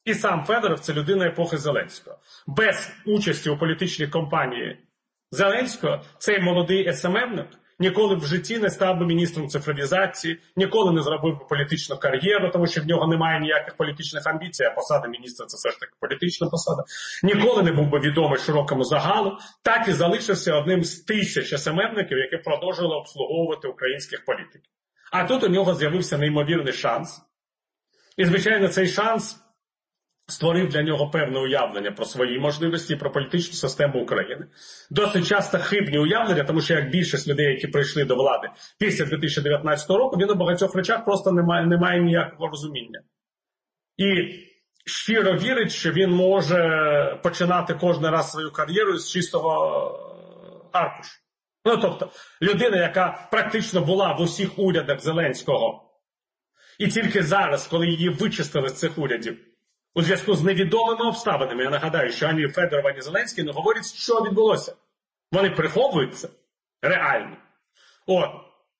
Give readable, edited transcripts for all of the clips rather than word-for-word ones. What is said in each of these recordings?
І сам Федоров – це людина епохи Зеленського. Без участі у політичній кампанії Зеленського цей молодий СММник ніколи в житті не став би міністром цифровізації, ніколи не зробив би політичну кар'єру, тому що в нього немає ніяких політичних амбіцій, а посада міністра – це все ж таки політична посада. Ніколи не був би відомий широкому загалу, так і залишився одним з тисяч СММників, які продовжували обслуговувати українських політиків. А тут у нього з'явився неймовірний шанс. І, звичайно, цей шанс створив для нього певне уявлення про свої можливості і про політичну систему України. Досить часто хибні уявлення, тому що як більшість людей, які прийшли до влади після 2019 року, він у багатьох речах просто не має ніякого розуміння. І щиро вірить, що він може починати кожен раз свою кар'єру з чистого аркушу. Ну, тобто, людина, яка практично була в усіх урядах Зеленського, і тільки зараз, коли її вичистили з цих урядів, у зв'язку з невідомими обставинами, я нагадаю, що ані Федоров, ані Зеленський не говорять, що відбулося. Вони приховуються реально. От.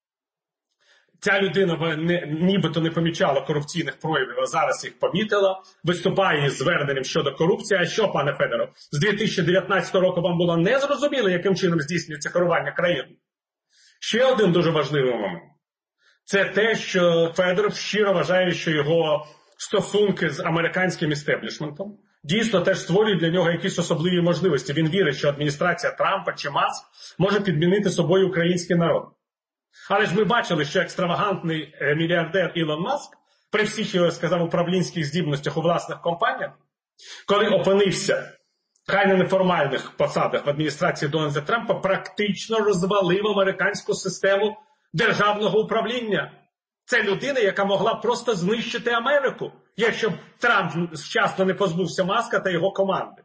Ця людина нібито не помічала корупційних проявів, а зараз їх помітила, виступає із зверненням щодо корупції. А що, пане Федоров, з 2019 року вам було незрозуміло, яким чином здійснюється керування країною? Ще один дуже важливий момент. Це те, що Федоров щиро вважає, що його стосунки з американським істеблішментом дійсно теж створюють для нього якісь особливі можливості. Він вірить, що адміністрація Трампа чи Маск може підмінити собою український народ. Але ж ми бачили, що екстравагантний мільярдер Ілон Маск, при всіх його, сказав, управлінських здібностях у власних компаніях, коли опинився хай на неформальних посадах в адміністрації Дональда Трампа, практично розвалив американську систему державного управління. Це людина, яка могла просто знищити Америку, якщо б Трамп вчасно не позбувся Маска та його команди.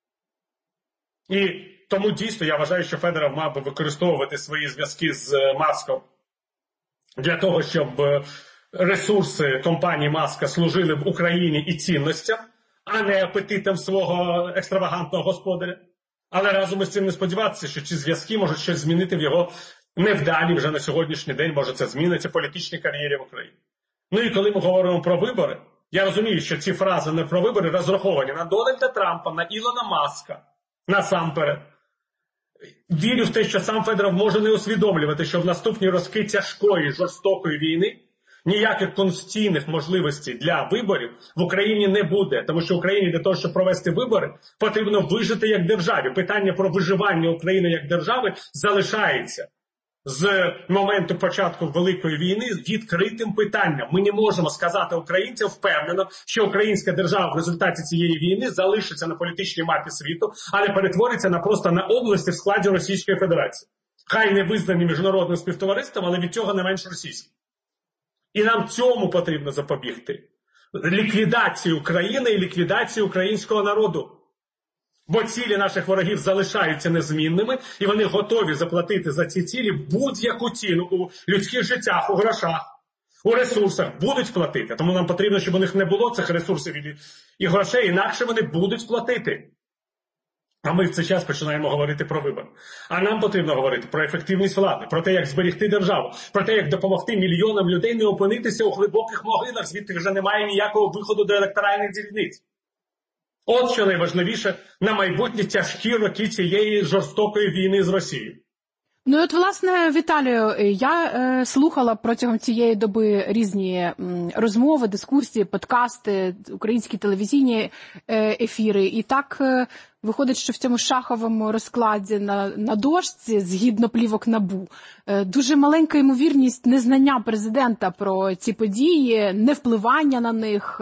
І тому дійсно я вважаю, що Федоров мав би використовувати свої зв'язки з Маском для того, щоб ресурси компанії Маска служили в Україні і цінностям, а не апетитам свого екстравагантного господаря. Але разом із цим не сподіватися, що ці зв'язки можуть щось змінити в його невдалі вже на сьогоднішній день, може це зміниться політичній кар'єрі в Україні. Ну і коли ми говоримо про вибори, я розумію, що ці фрази не про вибори розраховані на Дональда Трампа, на Ілона Маска, насамперед. Вірю в те, що сам Федоров може не усвідомлювати, що в наступні роки тяжкої, жорстокої війни ніяких конституційних можливостей для виборів в Україні не буде. Тому що Україні для того, щоб провести вибори, потрібно вижити як державі. Питання про виживання України як держави залишається з моменту початку Великої війни відкритим питанням. Ми не можемо сказати українцям впевнено, що українська держава в результаті цієї війни залишиться на політичній мапі світу, а не перетвориться просто на області в складі Російської Федерації. Хай не визнані міжнародним співтовариством, але від цього не менш російським. І нам цьому потрібно запобігти. Ліквідації України і ліквідації українського народу. Бо цілі наших ворогів залишаються незмінними, і вони готові заплатити за ці цілі будь-яку ціну у людських життях, у грошах, у ресурсах. Будуть платити. Тому нам потрібно, щоб у них не було цих ресурсів і грошей, інакше вони будуть платити. А ми в цей час починаємо говорити про вибори. А нам потрібно говорити про ефективність влади, про те, як зберегти державу, про те, як допомогти мільйонам людей не опинитися у глибоких могилах, звідти вже немає ніякого виходу до електоральних дільниць. От що найважливіше на майбутнє тяжкі роки цієї жорстокої війни з Росією. Ну, от, власне, Віталію, я слухала протягом цієї доби різні розмови, дискусії, подкасти, українські телевізійні ефіри. І так виходить, що в цьому шаховому розкладі на дошці, згідно плівок НАБУ, дуже маленька ймовірність незнання президента про ці події, невпливання на них.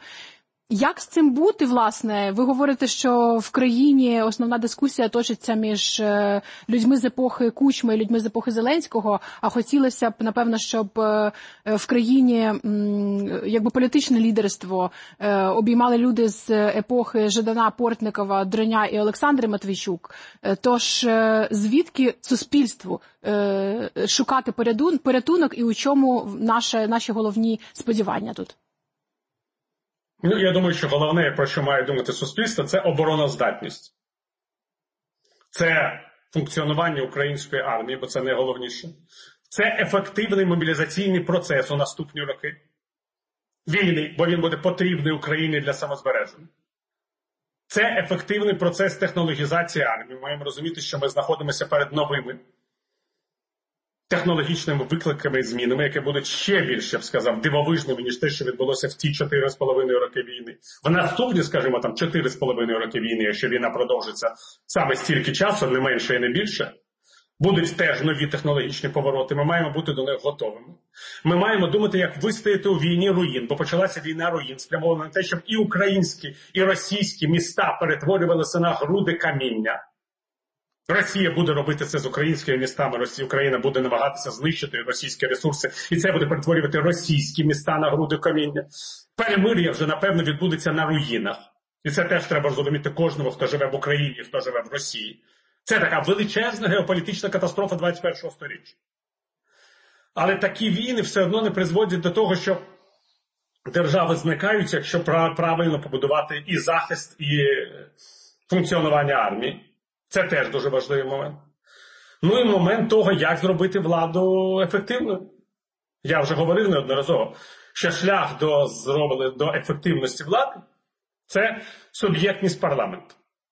Як з цим бути, власне? Ви говорите, що в країні основна дискусія точиться між людьми з епохи Кучми і людьми з епохи Зеленського, а хотілося б, напевно, щоб в країні якби політичне лідерство обіймали люди з епохи Жадана, Портникова, Дроня і Олександри Матвійчук. Тож звідки суспільству шукати порятунок і у чому наші головні сподівання тут? Ну, я думаю, що головне, про що має думати суспільство, це обороноздатність. Це функціонування української армії, бо це найголовніше. Це ефективний мобілізаційний процес у наступні роки. війни, бо він буде потрібний Україні для самозбереження. Це ефективний процес технологізації армії. Ми маємо розуміти, що ми знаходимося перед новими технологічними викликами і змінами, які будуть ще більш, я б сказав, дивовижними, ніж те, що відбулося в ті 4,5 роки війни. В наступні, скажімо, там 4,5 роки війни, якщо війна продовжиться саме стільки часу, не менше і не більше, будуть теж нові технологічні повороти. Ми маємо бути до них готовими. Ми маємо думати, як вистояти у війні руїн, бо почалася війна руїн, спрямована на те, щоб і українські, і російські міста перетворювалися на груди каміння. Росія буде робити це з українськими містами, Україна буде намагатися знищити російські ресурси, і це буде перетворювати російські міста на груди каміння. Перемир'я вже, напевно, відбудеться на руїнах. І це теж треба розуміти кожному, хто живе в Україні, хто живе в Росії. Це така величезна геополітична катастрофа 21-го сторіччя. Але такі війни все одно не призводять до того, що держави зникають, якщо правильно побудувати і захист, і функціонування армії. Це теж дуже важливий момент. Ну і момент того, як зробити владу ефективною. Я вже говорив неодноразово, що шлях до ефективності влади – це суб'єктність парламенту.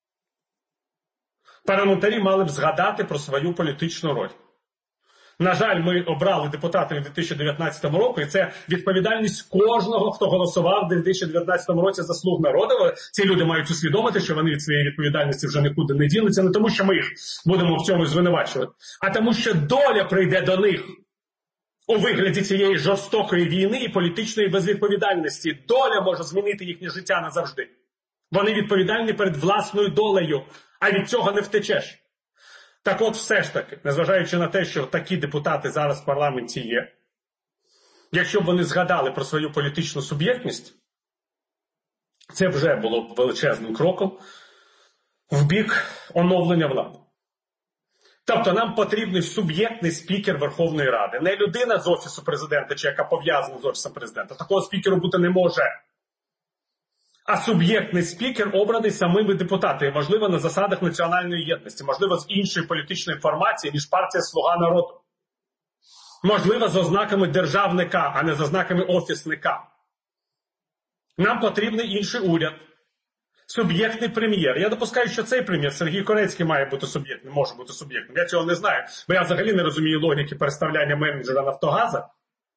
Парламентарі мали б згадати про свою політичну роль. На жаль, ми обрали депутатів у 2019 році, і це відповідальність кожного, хто голосував у 2019 році за «Слуг народу». Ці люди мають усвідомити, що вони від своєї відповідальності вже нікуди не дінуться, не тому, що ми їх будемо в цьому звинувачувати, а тому, що доля прийде до них у вигляді цієї жорстокої війни і політичної безвідповідальності. Доля може змінити їхнє життя назавжди. Вони відповідальні перед власною долею, а від цього не втечеш. Так от все ж таки, незважаючи на те, що такі депутати зараз в парламенті є, якщо б вони згадали про свою політичну суб'єктність, це вже було б величезним кроком в бік оновлення влади. Тобто нам потрібний суб'єктний спікер Верховної Ради. Не людина з Офісу Президента, чи яка пов'язана з Офісом Президента. Такого спікеру бути не може. А суб'єктний спікер обраний самими депутатами, можливо, на засадах національної єдності, можливо, з іншої політичної формації, ніж партія «Слуга народу». Можливо, з ознаками державника, а не з ознаками офісника. Нам потрібний інший уряд. Суб'єктний прем'єр. Я допускаю, що цей прем'єр, Сергій Корецький, має бути суб'єктним, може бути суб'єктним. Я цього не знаю, бо я взагалі не розумію логіки переставляння менеджера «Нафтогаза»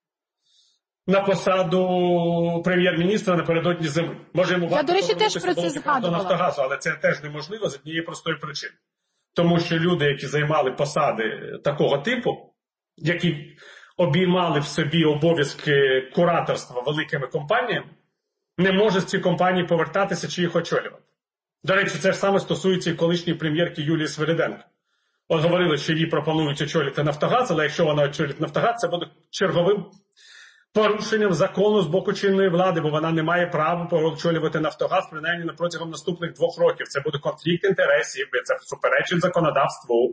на посаду прем'єр-міністра напередодні зими. Може, йому я, до речі, теж про це згадувала. Нафтогазу, але це теж неможливо з однієї простої причини. Тому що люди, які займали посади такого типу, які обіймали в собі обов'язки кураторства великими компаніями, не можуть з ці компанії повертатися чи їх очолювати. До речі, це ж саме стосується і колишньої прем'єрки Юлії Свириденко. От говорили, що їй пропонують очолити Нафтогаз, але якщо вона очолить Нафтогаз, це буде черговим порушенням закону з боку чинної влади, бо вона не має права очолювати Нафтогаз, принаймні протягом наступних 2 років. Це буде конфлікт інтересів, це суперечить законодавству.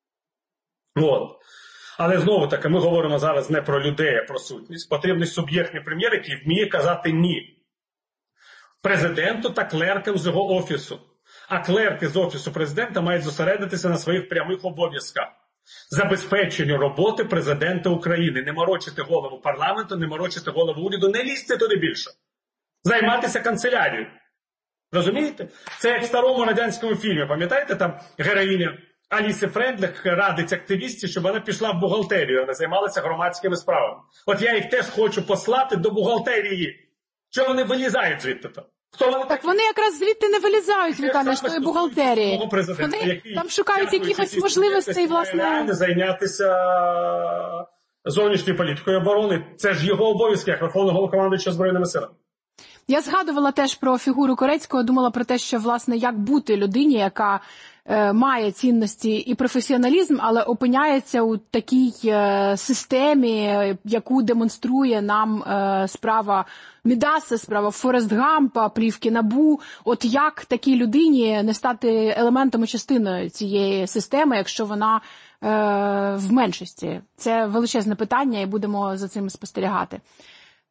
От. Але знову-таки, ми говоримо зараз не про людей, а про сутність. Потрібний суб'єктний прем'єр, який вміє казати «ні» президенту та клеркам з його офісу. А клерки з Офісу Президента мають зосередитися на своїх прямих обов'язках. Забезпеченню роботи президента України. Не морочити голову парламенту, не морочити голову уряду, не лізти туди більше. Займатися канцелярією. Розумієте? Це як в старому радянському фільмі. Пам'ятаєте, там героїня Аліси Френдлих радить активістів, щоб вона пішла в бухгалтерію, а не займалася громадськими справами. От я їх теж хочу послати до бухгалтерії. Чого вони вилізають звідти-то? Так вони якраз звідти не вилізають, Віталій, з тої бухгалтерії. Вони там шукають якихось можливостей, власне. Зайнятися зовнішньою політикою оборони. Це ж його обов'язки, як Верховного Головнокомандуючого Збройними силами. Я згадувала теж про фігуру Корецького, думала про те, що, власне, як бути людині, яка має цінності і професіоналізм, але опиняється у такій системі, яку демонструє нам справа Мідаса, справа Форест Гампа, плівки НАБУ. От як такій людині не стати елементом і частиною цієї системи, якщо вона в меншості? Це величезне питання, і будемо за цим спостерігати.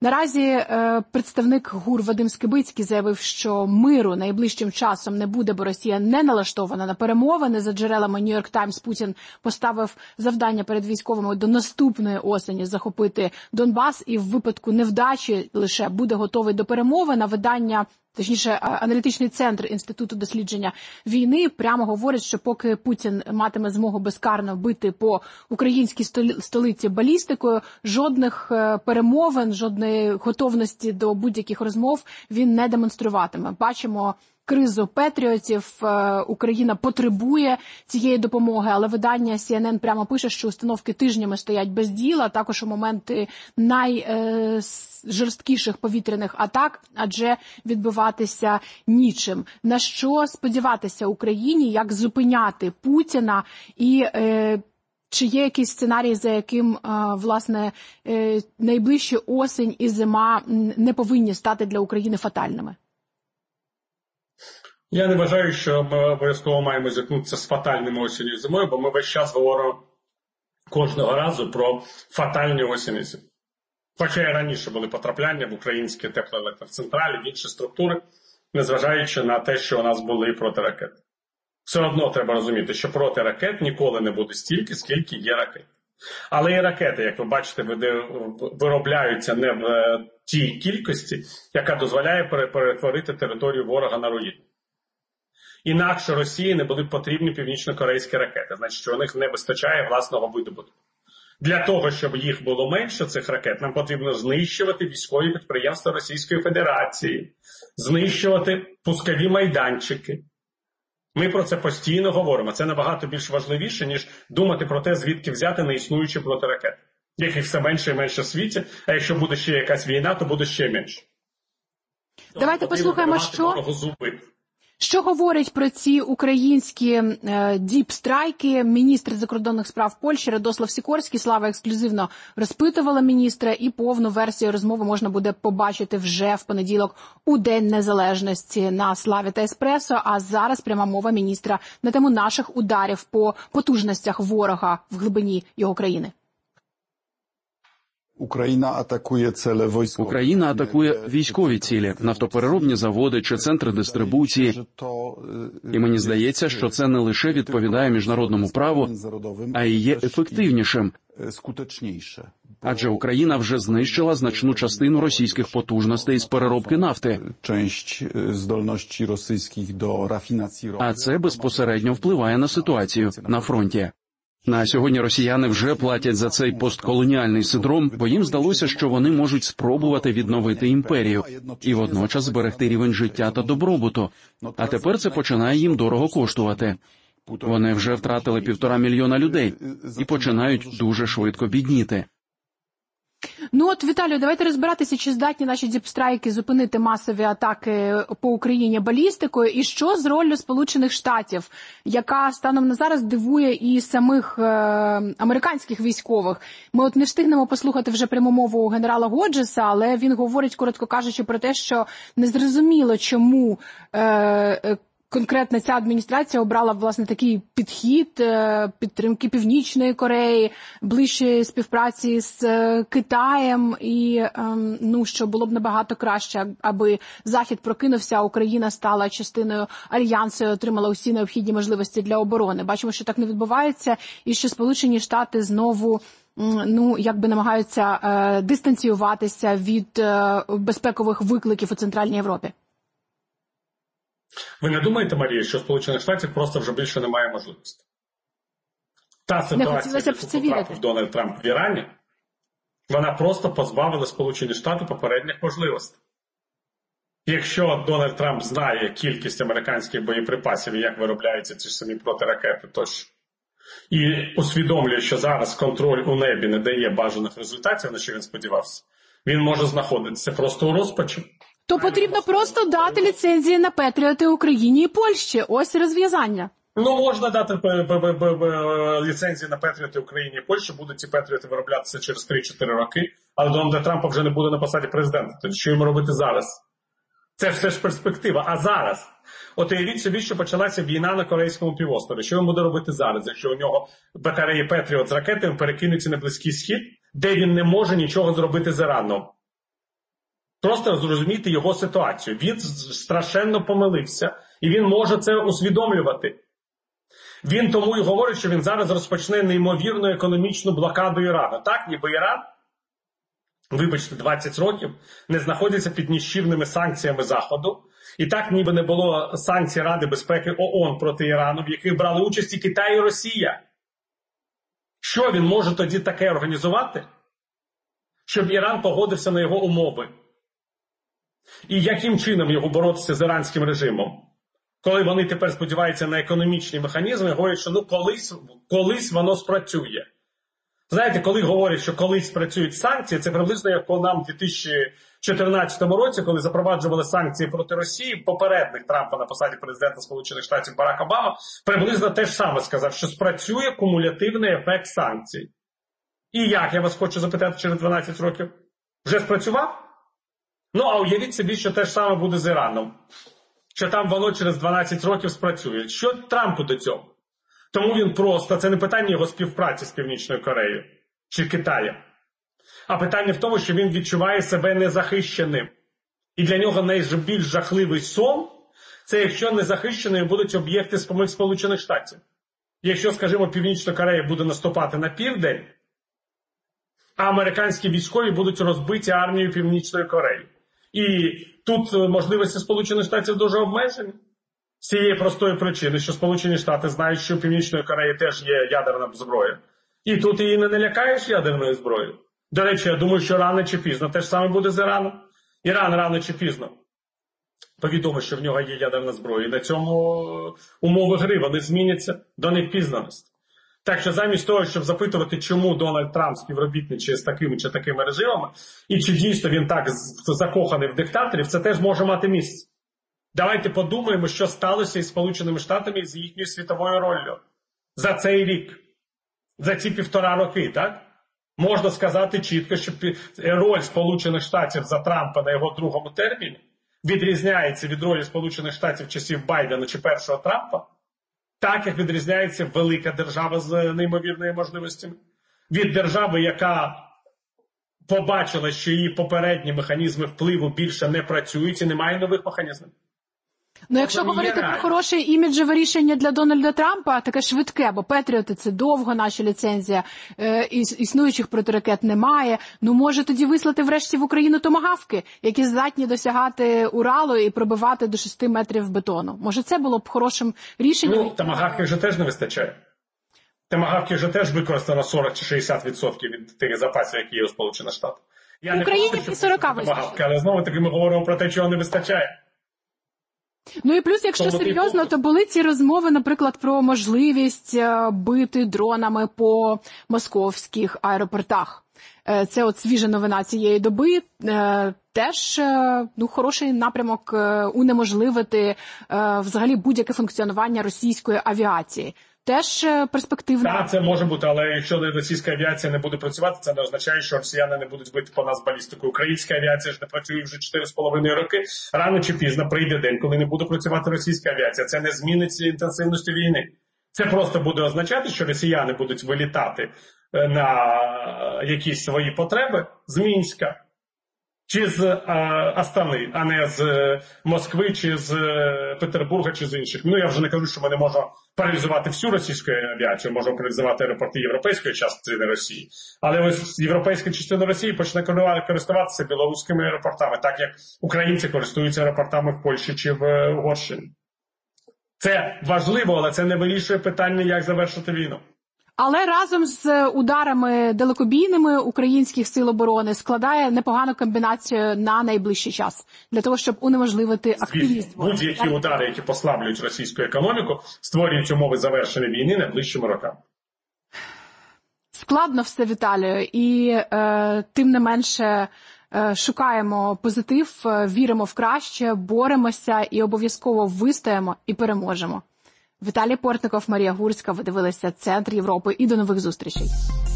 Наразі представник ГУР Вадим Скибицький заявив, що миру найближчим часом не буде, бо Росія не налаштована на перемовини. За джерелами Нью-Йорк Таймс, Путін поставив завдання перед військовими до наступної осені захопити Донбас і в випадку невдачі лише буде готовий до перемовин. А видання, точніше, аналітичний центр Інституту дослідження війни прямо говорить, що поки Путін матиме змогу безкарно бити по українській столиці балістикою, жодних перемовин, жодної готовності до будь-яких розмов він не демонструватиме. Бачимо кризу патріотів, Україна потребує цієї допомоги, але видання CNN прямо пише, що установки тижнями стоять без діла, також у моменти найжорсткіших повітряних атак, адже відбиватися нічим. На що сподіватися Україні, як зупиняти Путіна і чи є якийсь сценарій, за яким, власне, найближчі осінь і зима не повинні стати для України фатальними? Я не вважаю, що ми обов'язково маємо зіткнутися з фатальними осінню і зимою, бо ми весь час говоримо кожного разу про фатальні осінь і зиму. Хоча і раніше були потрапляння в українські теплоелектроцентралі, в інші структури, незважаючи на те, що у нас були і протиракети. Все одно треба розуміти, що проти ракет ніколи не буде стільки, скільки є ракет. Але і ракети, як ви бачите, виробляються не в тій кількості, яка дозволяє перетворити територію ворога на руїну. Інакше Росії не були потрібні північно-корейські ракети, значить, що у них не вистачає власного видобутку. Для того, щоб їх було менше, цих ракет, нам потрібно знищувати військові підприємства Російської Федерації, знищувати пускові майданчики. Ми про це постійно говоримо. Це набагато більш важливіше, ніж думати про те, звідки взяти неіснуючі протиракети, яких все менше і менше в світі, а якщо буде ще якась війна, то буде ще менше. Давайте послухаємо, що говорить про ці українські діпстрайки міністр закордонних справ Польщі Радослав Сікорський. Слава ексклюзивно розпитувала міністра, і повну версію розмови можна буде побачити вже в понеділок у День Незалежності на Славі та Еспресо. А зараз пряма мова міністра на тему наших ударів по потужностях ворога в глибині його країни. Україна атакує військові цілі, нафтопереробні заводи чи центри дистрибуції. І мені здається, що це не лише відповідає міжнародному праву, а й є ефективнішим. Адже Україна вже знищила значну частину російських потужностей з переробки нафти. А це безпосередньо впливає на ситуацію на фронті. На сьогодні росіяни вже платять за цей постколоніальний синдром, бо їм здалося, що вони можуть спробувати відновити імперію і водночас зберегти рівень життя та добробуту. А тепер це починає їм дорого коштувати. Вони вже втратили 1,5 мільйона людей і починають дуже швидко бідніти. Ну от, Віталію, давайте розбиратися, чи здатні наші діпстрайки зупинити масові атаки по Україні балістикою, і що з роллю Сполучених Штатів, яка станом на зараз дивує і самих американських військових. Ми от не встигнемо послухати вже пряму мову генерала Годжеса, але він говорить, коротко кажучи, про те, що незрозуміло, чому конкретно ця адміністрація обрала, власне, такий підхід підтримки Північної Кореї, ближчої співпраці з Китаєм і, що було б набагато краще, аби Захід прокинувся, а Україна стала частиною альянсу і отримала усі необхідні можливості для оборони. Бачимо, що так не відбувається і що Сполучені Штати знову намагаються дистанціюватися від безпекових викликів у Центральній Європі. Ви не думаєте, Марія, що Сполучених Штатів просто вже більше немає можливості? Та ситуація, яку потрапив Дональд Трамп в Ірані, вона просто позбавила Сполучені Штати попередніх можливостей. Якщо Дональд Трамп знає кількість американських боєприпасів і як виробляються ці ж самі протиракети тощо, і усвідомлює, що зараз контроль у небі не дає бажаних результатів, на що він сподівався, він може знаходитися просто у розпачі. То потрібно просто дати ліцензії на Петріоти Україні і Польщі. Ось розв'язання. Можна дати ліцензії на Петріоти Україні і Польщі, будуть ці Петріоти вироблятися через 3-4 роки, але Дональда Трампа вже не буде на посаді президента. Тоді що йому робити зараз? Це все ж перспектива. А зараз? От уявіть собі, що почалася війна на Корейському півострові. Що він буде робити зараз, якщо у нього батареї Петріот з ракетами перекинуться на Близький Схід, де він не може нічого зробити з Іраном? Просто зрозуміти його ситуацію. Він страшенно помилився, і він може це усвідомлювати. Він тому і говорить, що він зараз розпочне неймовірну економічну блокаду Ірану. Так, ніби Іран, вибачте, 20 років, не знаходиться під ніщівними санкціями Заходу. І так, ніби не було санкцій Ради безпеки ООН проти Ірану, в яких брали участь і Китай, і Росія. Що він може тоді таке організувати, щоб Іран погодився на його умови? І яким чином його боротися з іранським режимом? Коли вони тепер сподіваються на економічні механізми, говорять, що колись воно спрацює. Знаєте, коли говорять, що колись спрацюють санкції, це приблизно як по нам в 2014 році, коли запроваджували санкції проти Росії, попередник Трампа на посаді президента Сполучених Штатів Барак Обама, приблизно те ж саме сказав, що спрацює кумулятивний ефект санкцій. І як, я вас хочу запитати, через 12 років? Вже спрацював? Ну, а уявіть собі, що те ж саме буде з Іраном. Що там воно через 12 років спрацює. Що Трампу до цього? Тому він просто, це не питання його співпраці з Північною Кореєю чи Китаєм, а питання в тому, що він відчуває себе незахищеним. І для нього найбільш жахливий сон – це якщо незахищеними будуть об'єкти Сполучених Штатів. Якщо, скажімо, Північна Корея буде наступати на південь, а американські військові будуть розбиті армією Північної Кореї. І тут можливості Сполучених Штатів дуже обмежені. З цієї простої причини, що Сполучені Штати знають, що у Північної Кореї теж є ядерна зброя. І тут її не налякаєш ядерною зброєю. До речі, я думаю, що рано чи пізно те ж саме буде з Іраном. Іран рано чи пізно повідомить, що в нього є ядерна зброя. І на цьому умови гри, вони зміняться до невпізнаності. Так що замість того, щоб запитувати, чому Дональд Трамп співробітничає з такими чи такими режимами, і чи дійсно він так закоханий в диктаторів, це теж може мати місце. Давайте подумаємо, що сталося із Сполученими Штатами і з їхньою світовою роллю за цей рік, за ці 1,5 роки, так? Можна сказати чітко, що роль Сполучених Штатів за Трампа на його другому терміні відрізняється від ролі Сполучених Штатів часів Байдена чи першого Трампа, так як відрізняється велика держава з неймовірними можливостями. Від держави, яка побачила, що її попередні механізми впливу більше не працюють і немає нових механізмів. Ну, якщо говорити про хороше іміджеве рішення для Дональда Трампа, таке швидке, бо Петріоти – це довго наша ліцензія, існуючих протиракет немає. Ну, може тоді вислати врешті в Україну томагавки, які здатні досягати Уралу і пробивати до 6 метрів бетону. Може це було б хорошим рішенням? Ну, томагавки вже теж не вистачає. Томагавки вже теж використано 40 чи 60% від тих запасів, які є у Сполучених Штатах. В Україні і 40 вистачає. Але знову-таки ми говоримо про те, чого не вистачає. Ну і плюс, якщо серйозно, то були ці розмови, наприклад, про можливість бити дронами по московських аеропортах. Це от свіжа новина цієї доби. Теж хороший напрямок унеможливити взагалі будь-яке функціонування російської авіації. Теж перспективно. Так, це може бути, але якщо російська авіація не буде працювати, це не означає, що росіяни не будуть бити по нас балістикою. Українська авіація ж не працює вже 4,5 роки. Рано чи пізно прийде день, коли не буде працювати російська авіація. Це не змінить інтенсивності війни. Це просто буде означати, що росіяни будуть вилітати на якісь свої потреби з Мінська чи з Астани, а не з Москви, чи з Петербурга, чи з інших. Ну, я вже не кажу, що ми не можемо паралізувати всю російську авіацію, можемо паралізувати аеропорти європейської частини Росії. Але ось європейська частина Росії почне користуватися білоруськими аеропортами, так як українці користуються аеропортами в Польщі чи в Угорщині. Це важливо, але це не вирішує питання, як завершити війну. Але разом з ударами далекобійними українських сил оборони складає непогану комбінацію на найближчий час для того, щоб унеможливити активність. Будь-які удари, які послаблюють російську економіку, створюють умови завершення війни найближчими роками. Складно все, Віталію, і тим не менше шукаємо позитив, віримо в краще, боремося і обов'язково вистоїмо і переможемо. Віталій Портников, Марія Гурська. Ви дивилися «Центр Європи» і до нових зустрічей.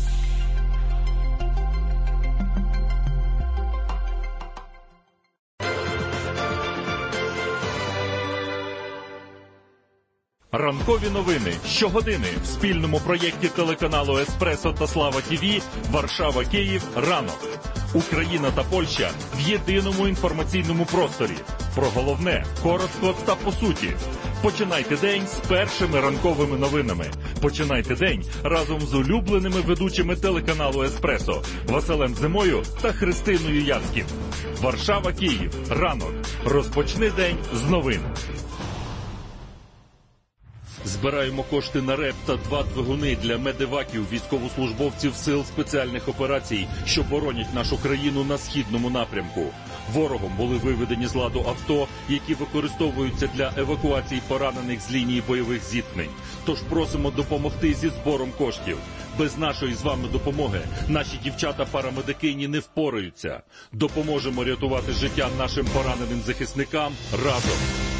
Ранкові новини щогодини в спільному проєкті телеканалу «Еспресо» та «Слава ТІВІ» Варшава-Київ «Ранок». Україна та Польща в єдиному інформаційному просторі. Про головне, коротко та по суті. Починайте день з першими ранковими новинами. Починайте день разом з улюбленими ведучими телеканалу «Еспресо» Василем Зимою та Христиною Яцьків. Варшава, Київ. Ранок. Розпочни день з новин. Збираємо кошти на РЕП та 2 двигуни для медеваків військовослужбовців Сил спеціальних операцій, що боронять нашу країну на східному напрямку. Ворогом були виведені з ладу авто, які використовуються для евакуації поранених з лінії бойових зіткнень. Тож просимо допомогти зі збором коштів. Без нашої з вами допомоги наші дівчата-парамедикині не впораються. Допоможемо рятувати життя нашим пораненим захисникам разом.